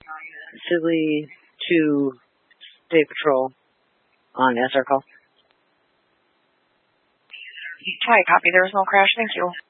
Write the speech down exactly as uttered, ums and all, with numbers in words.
Sibley to State Patrol on S R call. Hi, copy. There was no crash. Thank you.